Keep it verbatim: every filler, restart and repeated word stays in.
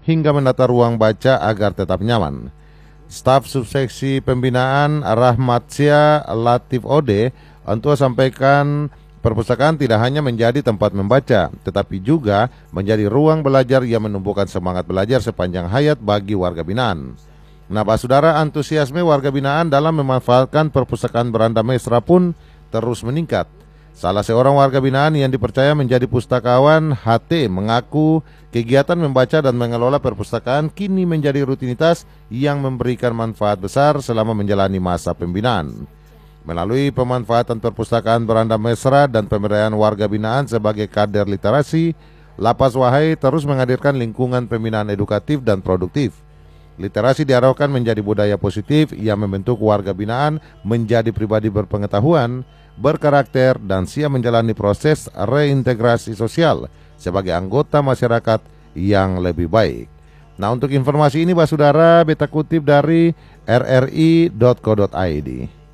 hingga menata ruang baca agar tetap nyaman. Staf Subseksi Pembinaan Rahmatsia Latif Ode untuk sampaikan perpustakaan tidak hanya menjadi tempat membaca, tetapi juga menjadi ruang belajar yang menumbuhkan semangat belajar sepanjang hayat bagi warga binaan. Nah, Pak Saudara, antusiasme warga binaan dalam memanfaatkan perpustakaan Beranda Mesra pun terus meningkat. Salah seorang warga binaan yang dipercaya menjadi pustakawan, H T, mengaku kegiatan membaca dan mengelola perpustakaan kini menjadi rutinitas yang memberikan manfaat besar selama menjalani masa pembinaan. Melalui pemanfaatan perpustakaan Beranda Mesra dan pemberdayaan warga binaan sebagai kader literasi, Lapas Wahai terus menghadirkan lingkungan pembinaan edukatif dan produktif. Literasi diharapkan menjadi budaya positif yang membentuk warga binaan menjadi pribadi berpengetahuan, berkarakter, dan siap menjalani proses reintegrasi sosial sebagai anggota masyarakat yang lebih baik. Nah, untuk informasi ini, Pak Saudara, beta kutip dari r r i dot co dot i d.